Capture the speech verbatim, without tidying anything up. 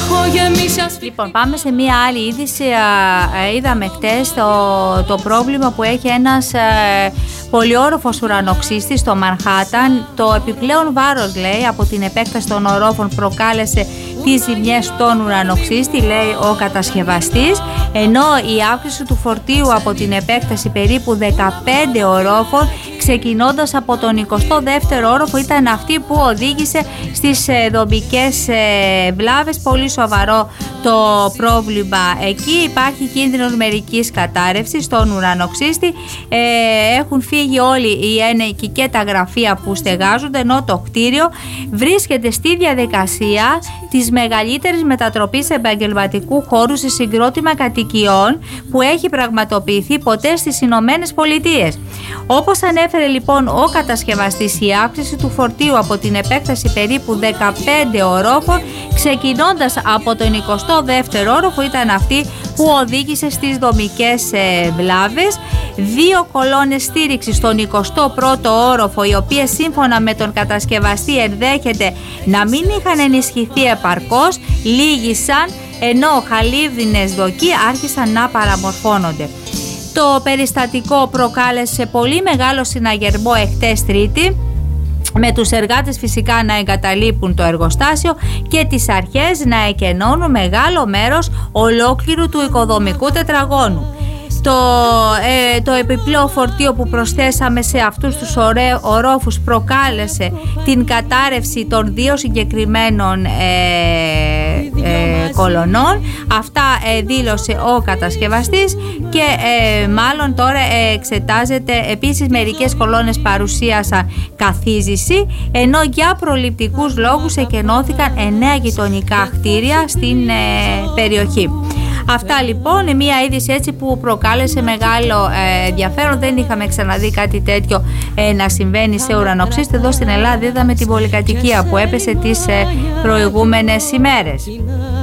Λοιπόν, πάμε σε μία άλλη είδηση. Είδαμε χτες το, το πρόβλημα που έχει ένας ε, πολυόροφος ουρανοξύστης στο Μανχάταν. Το επιπλέον βάρος, λέει, από την επέκταση των ορόφων προκάλεσε τις ζημιές στον ουρανοξύστη, λέει ο κατασκευαστής, ενώ η αύξηση του φορτίου από την επέκταση περίπου δεκαπέντε ορόφων ξεκινώντας από τον εικοστό δεύτερο όροφο ήταν αυτή που οδήγησε στις ε, δομικές ε, βλάβες. Πολύ σοβαρό το πρόβλημα εκεί. Υπάρχει κίνδυνος μερικής κατάρρευσης στον ουρανοξύστη. Ε, έχουν φύγει όλοι οι ένεκοι και τα γραφεία που στεγάζονται, ενώ το κτίριο βρίσκεται στη διαδικασία της μεγαλύτερης μετατροπής επαγγελματικού χώρου σε συγκρότημα κατοικιών που έχει πραγματοποιηθεί ποτέ στις Ηνωμένες Πολιτείες. Όπως ανέφερε λοιπόν ο κατασκευαστής, η αύξηση του φορτίου από την επέκταση περίπου δεκαπέντε ορόφων ξεκινώντας από τον εικοστό δεύτερο όροφο ήταν αυτή που οδήγησε στις δομικές ε, βλάβες. Δύο κολόνες στήριξης στον εικοστό πρώτο όροφο, οι οποίες σύμφωνα με τον κατασκευαστή ενδέχεται να μην είχαν ενισχυθεί επαρκώς, λύγησαν, ενώ χαλίβδινες δοκοί άρχισαν να παραμορφώνονται. Το περιστατικό προκάλεσε πολύ μεγάλο συναγερμό εχτες Τρίτη, με τους εργάτες φυσικά να εγκαταλείπουν το εργοστάσιο και τις αρχές να εκενώνουν μεγάλο μέρος ολόκληρου του οικοδομικού τετραγώνου. Το, ε, το επιπλέον φορτίο που προσθέσαμε σε αυτούς τους ωραί, ορόφους προκάλεσε την κατάρρευση των δύο συγκεκριμένων ε, ε, κολονών. Αυτά ε, δήλωσε ο κατασκευαστής και ε, μάλλον τώρα ε, εξετάζεται. Επίσης μερικές κολόνες παρουσίασαν καθίζηση, ενώ για προληπτικούς λόγους εκενώθηκαν εννέα γειτονικά κτίρια στην ε, περιοχή. Αυτά λοιπόν, μια είδηση έτσι που προκάλεσε μεγάλο ε, ενδιαφέρον. Δεν είχαμε ξαναδεί κάτι τέτοιο ε, να συμβαίνει σε ουρανοξύστη. Εδώ στην Ελλάδα είδαμε την πολυκατοικία που έπεσε τις ε, προηγούμενες ημέρες.